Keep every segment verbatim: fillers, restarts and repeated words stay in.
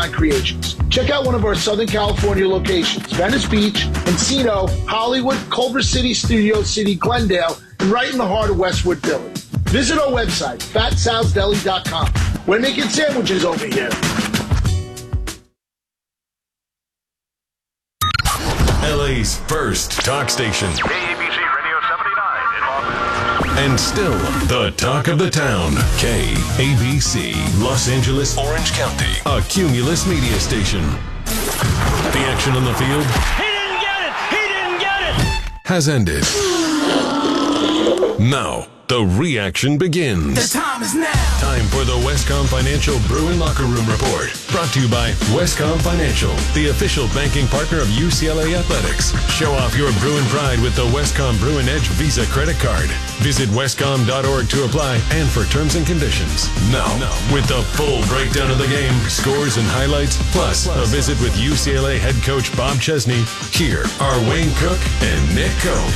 Design Creations. Check out one of our Southern California locations, Venice Beach, Encino, Hollywood, Culver City, Studio City, Glendale, and right in the heart of Westwood Village. Visit our website, fat sal's deli dot com. We're making sandwiches over here. L A's first talk station. K A B C Radio seventy-nine in Los Angeles. And still the talk of the town. K A B C, Los Angeles, Orange County, a Cumulus media station. The action on the field. He didn't get it! He didn't get it! Has ended. Now, the reaction begins. The time is now. Time for the Westcom Financial Bruin Locker Room Report. Brought to you by Westcom Financial, the official banking partner of U C L A Athletics. Show off your Bruin pride with the Westcom Bruin Edge Visa credit card. Visit westcom dot org to apply and for terms and conditions. Now, with the full breakdown of the game, scores and highlights, plus a visit with U C L A head coach Bob Chesney, here are Wayne Cook and Nick Cove.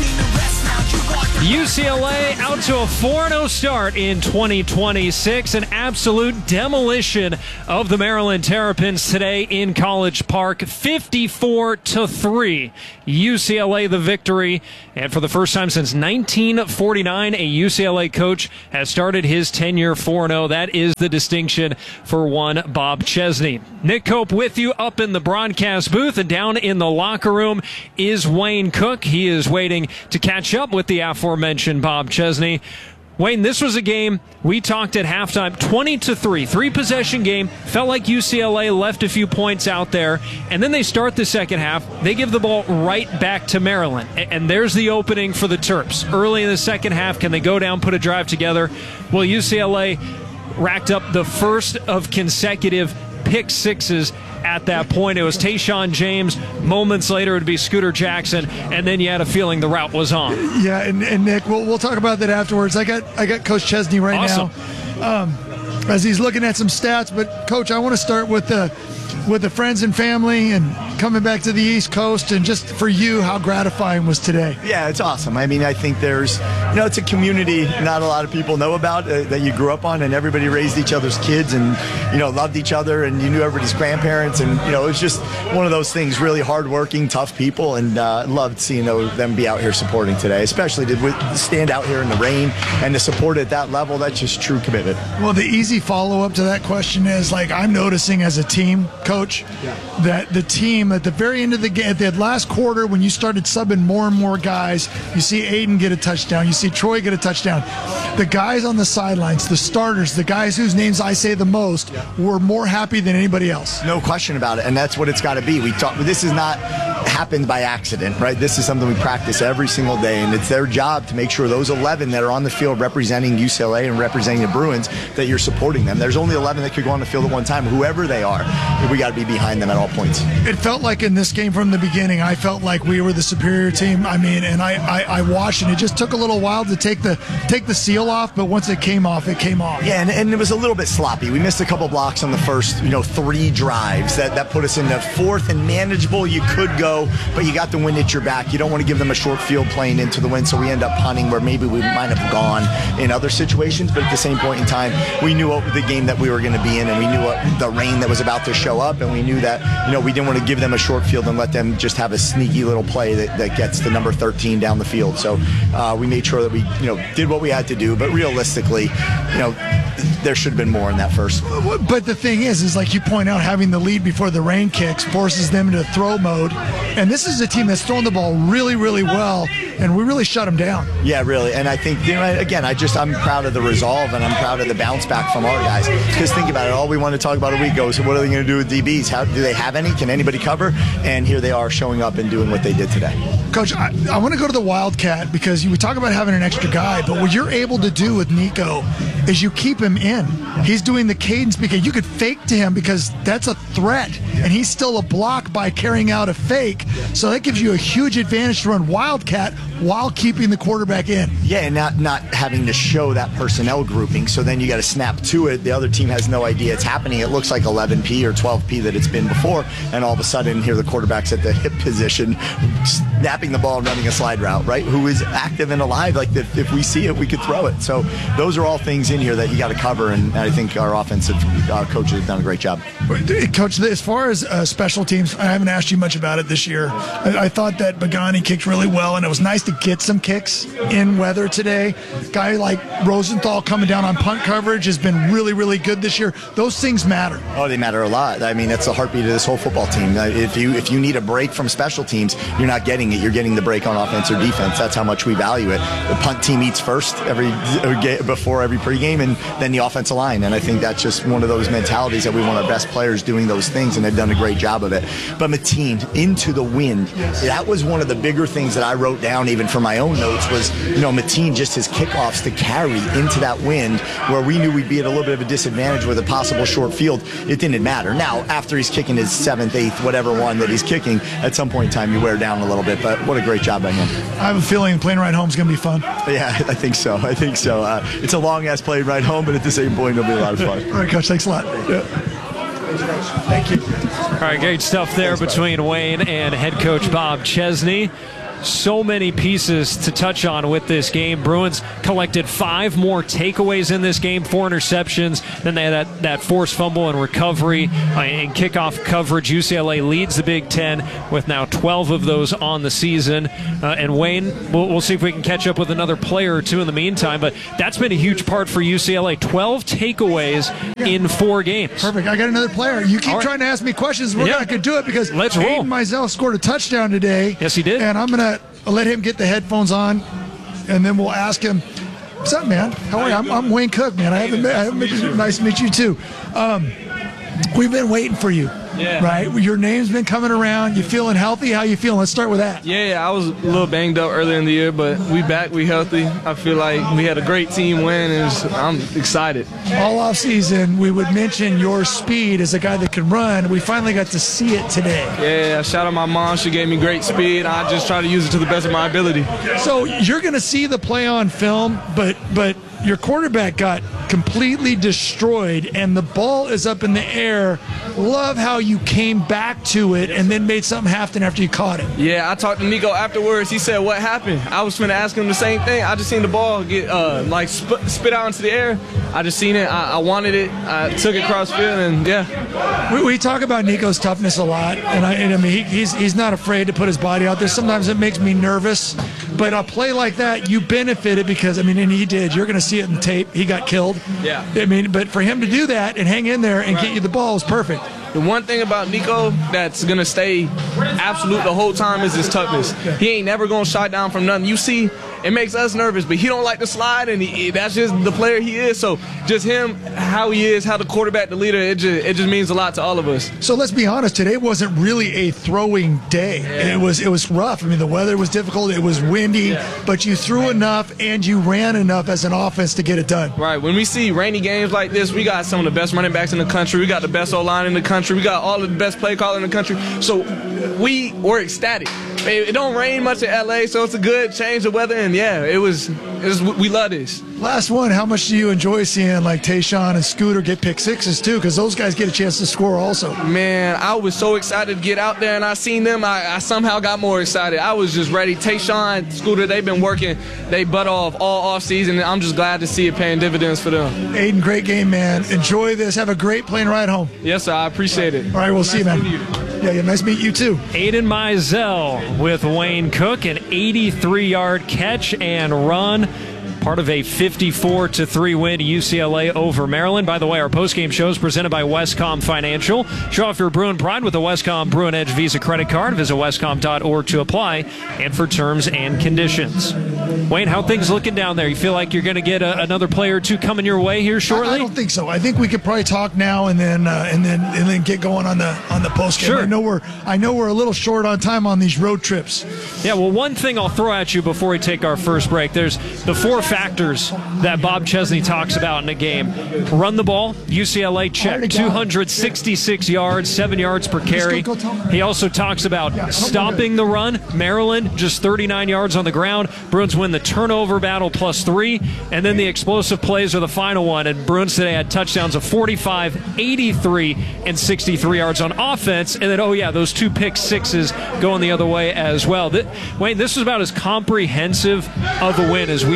U C L A out to a four and oh start in twenty twenty-six. An absolute demolition of the Maryland Terrapins today in College Park. fifty-four to three. U C L A the victory. And for the first time since nineteen forty-nine, a U C L A coach has started his tenure four and oh. That is the distinction for one Bob Chesney. Nick Cope with you up in the broadcast booth, and down in the locker room is Wayne Cook. He is waiting to catch up with the aforementioned Bob Chesney. Wayne, this was a game we talked at halftime, twenty to three, three possession game. Felt like U C L A left a few points out there, and then they start the second half. They give the ball right back to Maryland, and there's the opening for the Terps. Early in the second half, can they go down, put a drive together? Well, U C L A racked up the first of consecutive pick sixes. At that point, it was Tayshawn James. Moments later, it would be Scooter Jackson, and then you had a feeling the route was on. Yeah, and, and Nick, we'll we'll talk about that afterwards. I got I got Coach Chesney right awesome. now, um, as he's looking at some stats. But Coach, I want to start with the with the friends and family and coming back to the East Coast, and just for you, how gratifying was today? Yeah, it's awesome. I mean, I think there's, you know, it's a community not a lot of people know about uh, that you grew up on, and everybody raised each other's kids and, you know, loved each other, and you knew everybody's grandparents, and, you know, it was just one of those things, really hardworking, tough people, and uh, loved seeing them be out here supporting today, especially to stand out here in the rain and to support at that level. That's just true commitment. Well, the easy follow-up to that question is, like, I'm noticing as a team, Coach, yeah. that the team at the very end of the game, at the last quarter, when you started subbing more and more guys, you see Aiden get a touchdown, you see Troy get a touchdown. The guys on the sidelines, the starters, the guys whose names I say the most, yeah. were more happy than anybody else. No question about it, and that's what it's got to be. We talk. This is not happened by accident, right? This is something we practice every single day, and it's their job to make sure those eleven that are on the field representing U C L A and representing the Bruins, that you're supporting them. There's only eleven that could go on the field at one time, whoever they are. We got to be behind them at all points. It felt like in this game from the beginning, I felt like we were the superior team. I mean, and I, I, I watched, and it just took a little while to take the take the seal off, but once it came off, it came off. Yeah, and, and it was a little bit sloppy. We missed a couple blocks on the first, you know, three drives. That, that put us into fourth and manageable. You could go, but you got the wind at your back. You don't want to give them a short field playing into the wind, so we end up punting where maybe we might have gone in other situations, but at the same point in time, we knew what the game that we were going to be in, and we knew what the rain that was about to show up, and we knew that, you know, we didn't want to give them a short field and let them just have a sneaky little play that, that gets the number thirteen down the field. So uh, we made sure that we, you know, did what we had to do, but realistically, you know, there should have been more in that first. But the thing is, is like you point out, having the lead before the rain kicks forces them into throw mode. And this is a team that's throwing the ball really, really well, and we really shut them down. Yeah, really. And I think, you know, again, I just, I'm proud of the resolve, and I'm proud of the bounce back from our guys. Because think about it, all we want to talk about a week ago is what are they going to do with D Bs? How do they have any? Can anybody cover? And here they are showing up and doing what they did today. Coach, I, I want to go to the Wildcat, because we talk about having an extra guy, but what you're able to do with Nico is you keep him in. He's doing the cadence because you could fake to him, because that's a threat, and he's still a block by carrying out a fake. So that gives you a huge advantage to run Wildcat while keeping the quarterback in. Yeah, and not, not having to show that personnel grouping, so then you got to snap to it. The other team has no idea it's happening. It looks like eleven P or twelve P that it's been before, and all of a sudden here the quarterback's at the hip position, snapping the ball and running a slide route, right? Who is active and alive. Like, if, if we see it, we could throw it. So those are all things, in here that you got to cover, and I think our offensive uh, coaches have done a great job. Coach, as far as uh, special teams, I haven't asked you much about it this year. I, I thought that Bagani kicked really well, and it was nice to get some kicks in weather today. Guy like Rosenthal coming down on punt coverage has been really, really good this year. Those things matter. Oh, they matter a lot. I mean, that's the heartbeat of this whole football team. If you if you need a break from special teams, you're not getting it. You're getting the break on offense or defense. That's how much we value it. The punt team eats first every before every pregame, and then the offensive line. And I think that's just one of those mentalities that we want our best players doing those things, and they've done a great job of it. But Mateen, into the wind, that was one of the bigger things that I wrote down even for my own notes was, you know, Mateen, just his kickoffs to carry into that wind where we knew we'd be at a little bit of a disadvantage with a possible short field. It didn't matter. Now, after he's kicking his seventh, eighth, whatever one that he's kicking, at some point in time you wear down a little bit, but what a great job by him. I have a feeling the plane ride home is going to be fun. Yeah, I think so. I think so. Uh, it's a long-ass plane ride home, but at the same point it'll be a lot of fun. All right, Coach, thanks a lot. Yeah. Thank you. All right, great stuff there Thanks, between buddy. Wayne and head coach Bob Chesney. So many pieces to touch on with this game. Bruins collected five more takeaways in this game, four interceptions. Then they had that, that forced fumble and recovery uh, and kickoff coverage. U C L A leads the Big Ten with now twelve of those on the season. Uh, and Wayne, we'll, we'll see if we can catch up with another player or two in the meantime. But that's been a huge part for U C L A. twelve takeaways yeah. in four games. Perfect. I got another player. You keep right. trying to ask me questions. We're yeah. not going to do it because Let's Aiden roll. Mizell scored a touchdown today. Yes, he did. And I'm going to I'll let him get the headphones on, and then we'll ask him, what's up, man? How are you? I'm, I'm Wayne Cook, man. I haven't met, I haven't met you. Nice to meet you, too. Um, we've been waiting for you, yeah. right? Your name's been coming around. You feeling healthy? How you feeling? Let's start with that. Yeah, I was a little banged up earlier in the year, but we back, we healthy. I feel like we had a great team win, and I'm excited. All off season, we would mention your speed as a guy that can run. We finally got to see it today. Yeah, shout out my mom. She gave me great speed. I just try to use it to the best of my ability. So you're going to see the play on film, but but your quarterback got completely destroyed, and the ball is up in the air. Love how you came back to it and then made something happen after you caught it. Yeah, I talked to Nico afterwards. He said, what happened? I was going to ask him the same thing. I just seen the ball get uh, like sp- spit out into the air. I just seen it. I, I wanted it. I took it cross field, and yeah. We, we talk about Nico's toughness a lot, and I, and I mean he, he's he's not afraid to put his body out there. Sometimes it makes me nervous, but a play like that, you benefited because I mean, and he did. You're going to see it in the tape. He got killed. Yeah. I mean, but for him to do that and hang in there and right. get you the ball is perfect. The one thing about Nico that's going to stay absolute the whole time is his toughness. He ain't never going to shy down from nothing. You see, it makes us nervous, but he don't like to slide, and he, that's just the player he is. So just him, how he is, how the quarterback, the leader, it just, it just means a lot to all of us. So let's be honest, today wasn't really a throwing day. Yeah. It was it was rough. I mean, the weather was difficult. It was windy, yeah. but you threw enough and you ran enough as an offense to get it done. Right. When we see rainy games like this, we got some of the best running backs in the country. We got the best O-line in the country. We got all of the best play caller in the country. So we were ecstatic. It don't rain much in L A, so it's a good change of weather. And, yeah, it was, it was we love this. Last one, how much do you enjoy seeing, like, Tayshawn and Scooter get pick sixes, too? Because those guys get a chance to score also. Man, I was so excited to get out there, and I seen them. I, I somehow got more excited. I was just ready. Tayshawn, Scooter, they've been working. They butt off all offseason, and I'm just glad to see it paying dividends for them. Aiden, great game, man. Enjoy this. Have a great plane ride home. Yes, sir. I appreciate it. All right, we'll nice see you, man. You. Yeah, yeah, nice to meet you, too. Aiden Mizell with Wayne Cook, an eighty-three yard catch and run. Part of a fifty-four to three win U C L A over Maryland. By the way, our postgame show is presented by Westcom Financial. Show off your Bruin pride with the Westcom Bruin Edge Visa credit card. Visit westcom dot org to apply and for terms and conditions. Wayne, how things looking down there? You feel like you're going to get a, another player or two coming your way here shortly? I, I don't think so. I think we could probably talk now and then uh, and then and then get going on the on the postgame. Sure. I know we're I know we're a little short on time on these road trips. Yeah. Well, one thing I'll throw at you before we take our first break. There's the four factors that Bob Chesney talks about in a game. Run the ball, U C L A check, two hundred sixty-six yards, seven yards per carry. He also talks about stopping the run. Maryland, just thirty-nine yards on the ground. Bruins win the turnover battle plus three, and then the explosive plays are the final one. And Bruins today had touchdowns of forty-five, eighty-three, and sixty-three yards on offense. And then, oh yeah, those two pick sixes going the other way as well. Wayne, this was about as comprehensive of a win as we've seen in a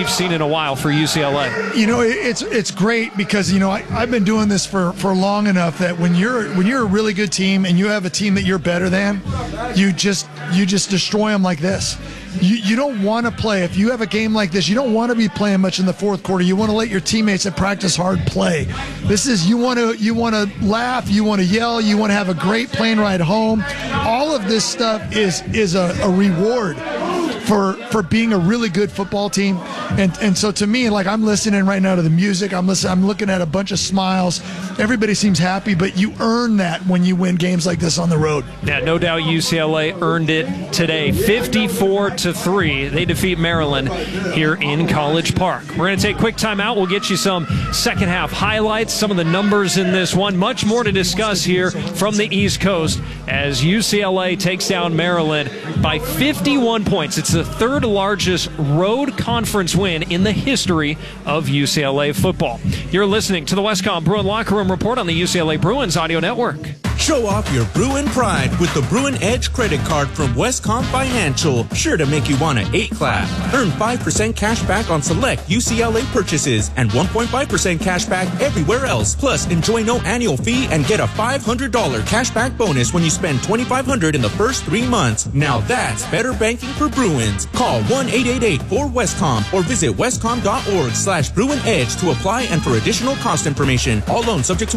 a while for U C L A. You know, it's it's great because, you know, I, I've been doing this for, for long enough that when you're when you're a really good team and you have a team that you're better than, you just you just destroy them like this. You, you don't want to play. If you have a game like this, you don't want to be playing much in the fourth quarter. You want to let your teammates that practice hard play. This is, you want to you want to laugh, you want to yell, you want to have a great plane ride home. All of this stuff is is a, a reward for for being a really good football team. And and so to me, like, I'm listening right now to the music. I'm listening, I'm looking at a bunch of smiles. Everybody seems happy, but you earn that when you win games like this on the road. Yeah, no doubt U C L A earned it today. fifty-four to three. They defeat Maryland here in College Park. We're going to take a quick time out. We'll get you some second half highlights, some of the numbers in this one. Much more to discuss here from the East Coast as U C L A takes down Maryland by fifty-one points. It's the third largest road conference win in the history of U C L A football. You're listening to the Westcom Bruin Locker Room Report on the U C L A Bruins Audio Network. Show off your Bruin pride with the Bruin Edge credit card from Westcom Financial. Sure to make you want an eight clap. Earn five percent cash back on select U C L A purchases and one point five percent cash back everywhere else. Plus, enjoy no annual fee and get a five hundred dollars cash back bonus when you spend twenty-five hundred dollars in the first three months. Now that's better banking for Bruins. Call one eight eight eight four Westcom or visit westcom dot org slash Bruin Edge to apply and for additional cost information. All loans subject to